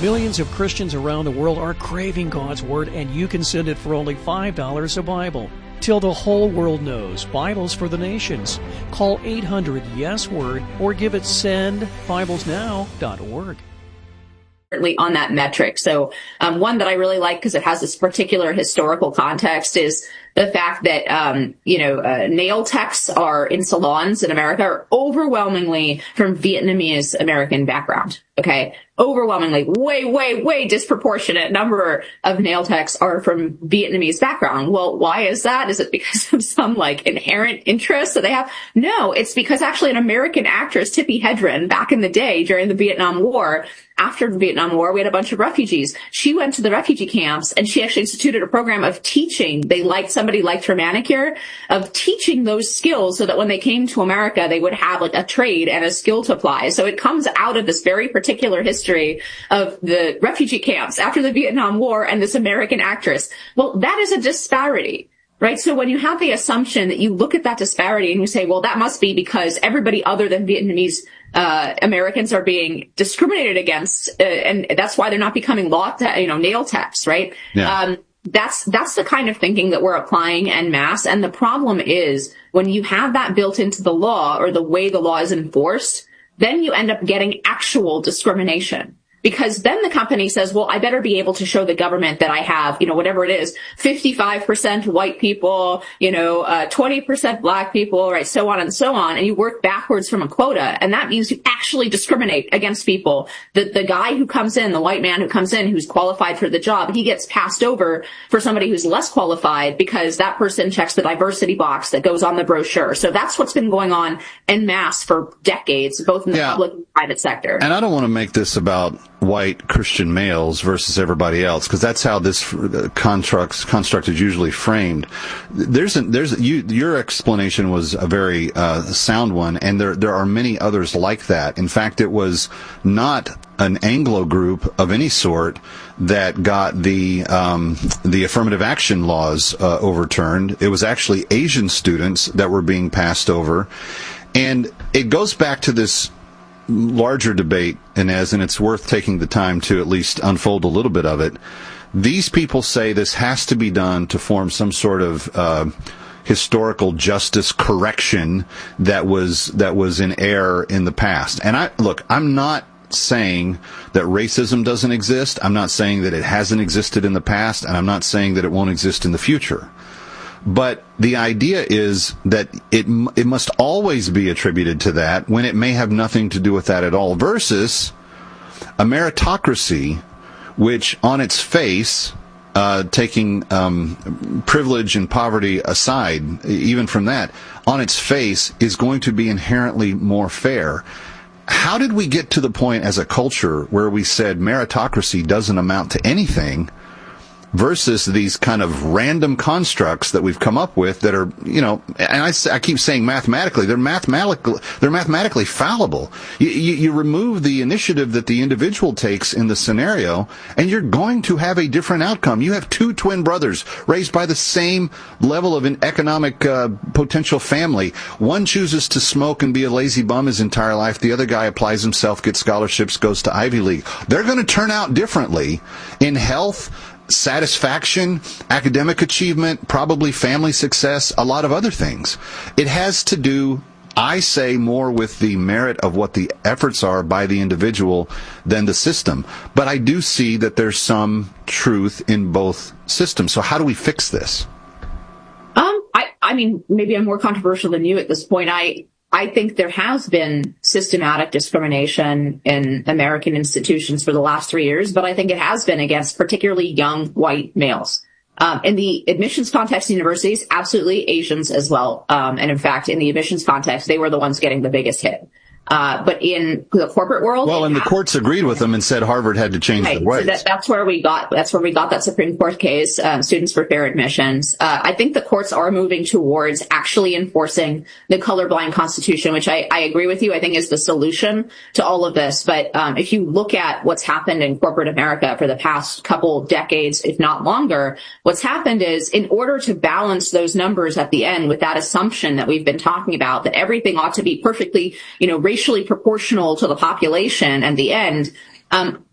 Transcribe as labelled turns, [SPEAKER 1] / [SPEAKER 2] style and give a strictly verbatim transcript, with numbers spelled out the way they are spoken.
[SPEAKER 1] Millions of Christians around the world are craving God's Word, and you can send it for only five dollars a Bible. Till the whole world knows, Bibles for the Nations. Call eight hundred yes word or give it send bibles now dot org.
[SPEAKER 2] On that metric. So um, one that I really like because it has this particular historical context is the fact that, um, you know, uh, nail techs are in salons in America are overwhelmingly from Vietnamese American background. Okay. Overwhelmingly, way, way, way disproportionate number of nail techs are from Vietnamese background. Well, why is that? Is it because of some like inherent interest that they have? No, it's because actually an American actress, Tippi Hedren, back in the day during the Vietnam War, after the Vietnam War, we had a bunch of refugees. She went to the refugee camps and she actually instituted a program of teaching. They liked somebody liked her manicure, of teaching those skills so that when they came to America, they would have like a trade and a skill to apply. So it comes out of this very particular history of the refugee camps after the Vietnam War and this American actress. Well, that is a disparity. Right. So when you have the assumption that you look at that disparity and you say, well, that must be because everybody other than Vietnamese uh Americans are being discriminated against, uh, and that's why they're not becoming law, te- you know, nail techs, right?
[SPEAKER 3] Yeah.
[SPEAKER 2] Um, that's that's the kind of thinking that we're applying en masse. And the problem is when you have that built into the law or the way the law is enforced, then you end up getting actual discrimination. Because then the company says, well, I better be able to show the government that I have, you know, whatever it is, fifty-five percent white people, you know, uh, twenty percent black people, right, so on and so on. And you work backwards from a quota. And that means you actually discriminate against people. The, the guy who comes in, the white man who comes in, who's qualified for the job, he gets passed over for somebody who's less qualified because that person checks the diversity box that goes on the brochure. So that's what's been going on en masse for decades, both in the
[SPEAKER 3] yeah.
[SPEAKER 2] public and private sector.
[SPEAKER 3] And I don't want to make this about white Christian males versus everybody else, because that's how this construct construct is usually framed. There's a, there's you your explanation was a very uh, sound one, and there there are many others like that. In fact, it was not an Anglo group of any sort that got the um, the affirmative action laws uh, overturned. It was actually Asian students that were being passed over, and it goes back to this larger debate, Inez, and it's worth taking the time to at least unfold a little bit of it. These people say this has to be done to form some sort of uh, historical justice correction that was that was in error in the past. And I look, I'm not saying that racism doesn't exist. I'm not saying that it hasn't existed in the past, and I'm not saying that it won't exist in the future. But the idea is that it it must always be attributed to that when it may have nothing to do with that at all, versus a meritocracy, which on its face, uh, taking um, privilege and poverty aside, even from that, on its face is going to be inherently more fair. How did we get to the point as a culture where we said meritocracy doesn't amount to anything, versus these kind of random constructs that we've come up with that are, you know, and I, I keep saying mathematically, they're mathematically, they're mathematically fallible. You, you, you remove the initiative that the individual takes in the scenario, and you're going to have a different outcome. You have two twin brothers raised by the same level of an economic uh, potential family. One chooses to smoke and be a lazy bum his entire life. The other guy applies himself, gets scholarships, goes to Ivy League. They're going to turn out differently in health, satisfaction, academic achievement, probably family success, a lot of other things. It has to do, I say, more with the merit of what the efforts are by the individual than the system. But I do see that there's some truth in both systems. So how do we fix this?
[SPEAKER 2] Um, I, I mean, maybe I'm more controversial than you at this point. I, I think there has been systematic discrimination in American institutions for the last three years, but I think it has been against particularly young white males. Um, in the admissions context, universities, absolutely Asians as well. Um, and in fact, in the admissions context, they were the ones getting the biggest hit. Uh, but in the corporate world,
[SPEAKER 3] well, and the courts agreed with them and said Harvard had to change
[SPEAKER 2] right,
[SPEAKER 3] their ways.
[SPEAKER 2] So that, that's where we got that's where we got that Supreme Court case, um, Students for Fair Admissions. Uh, I think the courts are moving towards actually enforcing the colorblind Constitution, which I, I agree with you. I think is the solution to all of this. But um, if you look at what's happened in corporate America for the past couple decades, if not longer, what's happened is in order to balance those numbers at the end with that assumption that we've been talking about, that everything ought to be perfectly, you know, racially proportional to the population and the end, um,